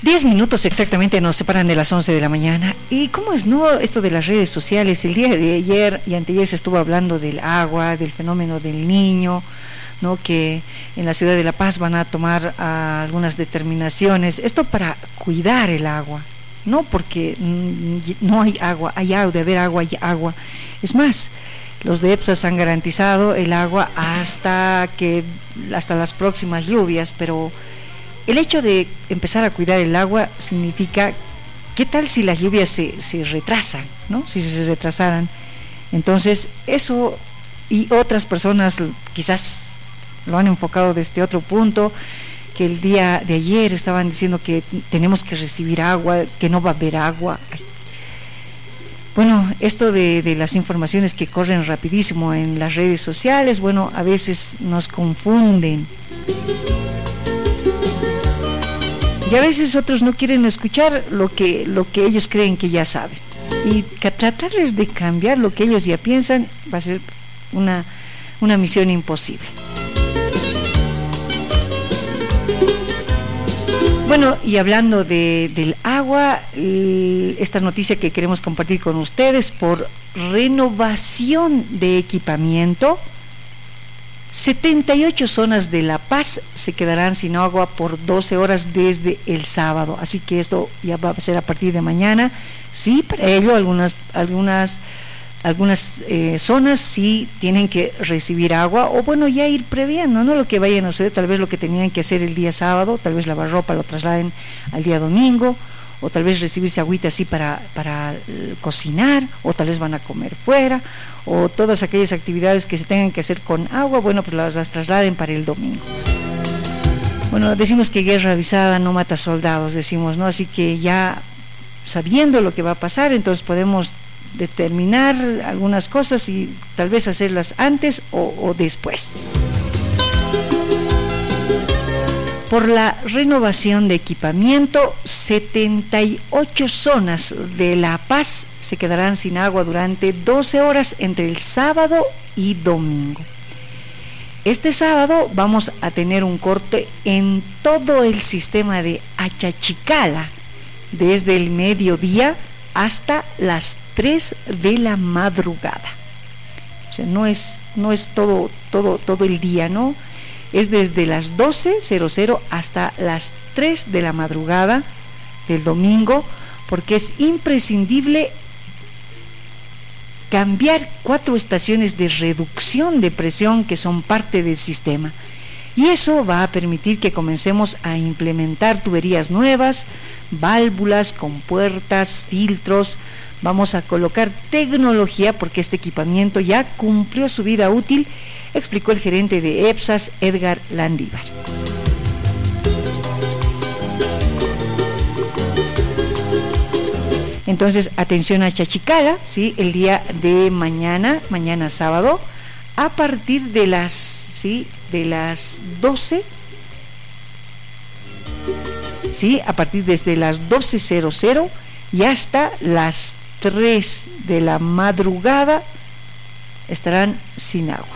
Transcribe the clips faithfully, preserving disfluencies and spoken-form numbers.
Diez minutos exactamente nos separan de las once de la mañana. ¿Y cómo es, no, esto de las redes sociales? El día de ayer y anteayer se estuvo hablando del agua, del fenómeno del Niño, ¿no? Que en la ciudad de La Paz van a tomar uh, algunas determinaciones. Esto para cuidar el agua, no porque mm, no hay agua, hay agua, de haber agua, hay agua. Es más, los de EPSAS han garantizado el agua hasta que hasta las próximas lluvias, pero el hecho de empezar a cuidar el agua significa, ¿qué tal si las lluvias se, se retrasan, ¿no? Si se retrasaran. Entonces, eso y otras personas quizás lo han enfocado desde otro punto, que el día de ayer estaban diciendo que tenemos que recibir agua, que no va a haber agua. Ay. Bueno, esto de, de las informaciones que corren rapidísimo en las redes sociales, bueno, a veces nos confunden. Y a veces otros no quieren escuchar lo que, lo que ellos creen que ya saben. Y que tratarles de cambiar lo que ellos ya piensan va a ser una, una misión imposible. Bueno, y hablando de, del agua, esta noticia que queremos compartir con ustedes, por renovación de equipamiento, setenta y ocho zonas de La Paz se quedarán sin agua por doce horas desde el sábado, así que esto ya va a ser a partir de mañana. Sí, para ello algunas algunas algunas eh, zonas sí tienen que recibir agua, o bueno, ya ir previendo, no lo que vayan a suceder, tal vez lo que tenían que hacer el día sábado, tal vez lavar ropa lo trasladen al día domingo, o tal vez recibirse agüita así para, para eh, cocinar, o tal vez van a comer fuera, o todas aquellas actividades que se tengan que hacer con agua, bueno, pues las, las trasladen para el domingo. Bueno, decimos que guerra avisada no mata soldados, decimos, ¿no? Así que ya sabiendo lo que va a pasar, entonces podemos determinar algunas cosas y tal vez hacerlas antes o, o después. Por la renovación de equipamiento, setenta y ocho zonas de La Paz se quedarán sin agua durante doce horas entre el sábado y domingo. Este sábado vamos a tener un corte en todo el sistema de Achachicala, desde el mediodía hasta las tres de la madrugada. O sea, no es, no es todo, todo, todo el día, ¿no? Es desde las doce hasta las tres de la madrugada del domingo, porque es imprescindible cambiar cuatro estaciones de reducción de presión que son parte del sistema. Y eso va a permitir que comencemos a implementar tuberías nuevas, válvulas, compuertas, filtros. Vamos a colocar tecnología porque este equipamiento ya cumplió su vida útil, explicó el gerente de EPSAS, Edgar Landívar. Entonces, atención a Chachicala, ¿sí? El día de mañana, mañana sábado, a partir de las, ¿sí? de las doce, ¿sí? A partir desde las doce y hasta las tres de la madrugada estarán sin agua.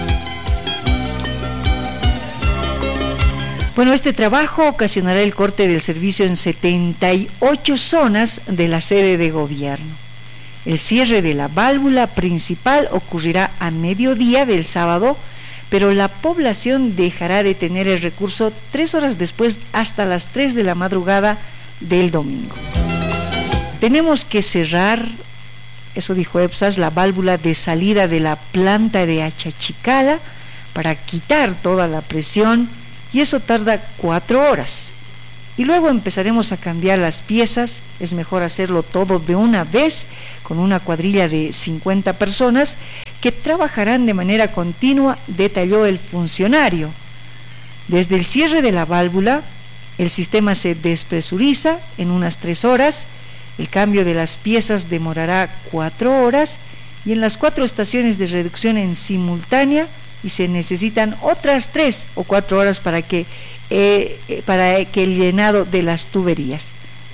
Bueno, este trabajo ocasionará el corte del servicio en setenta y ocho zonas de la sede de gobierno. El cierre de la válvula principal ocurrirá a mediodía del sábado, pero la población dejará de tener el recurso tres horas después hasta las tres de la madrugada del domingo. Tenemos que cerrar, eso dijo EPSAS, la válvula de salida de la planta de Achachicala para quitar toda la presión, y eso tarda cuatro horas. Y luego empezaremos a cambiar las piezas. Es mejor hacerlo todo de una vez, con una cuadrilla de cincuenta personas que trabajarán de manera continua, detalló el funcionario. Desde el cierre de la válvula, el sistema se despresuriza en unas tres horas, el cambio de las piezas demorará cuatro horas, y en las cuatro estaciones de reducción en simultánea, y se necesitan otras tres o cuatro horas para que, eh, para que el llenado de las tuberías.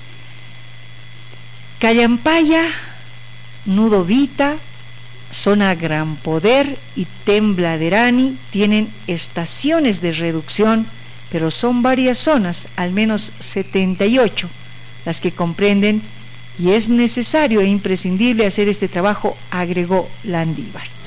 Callampaya, Nudo Vita, Zona Gran Poder y Tembladerani tienen estaciones de reducción pero son varias zonas, al menos setenta y ocho, las que comprenden, y es necesario e imprescindible hacer este trabajo, agregó Landívar.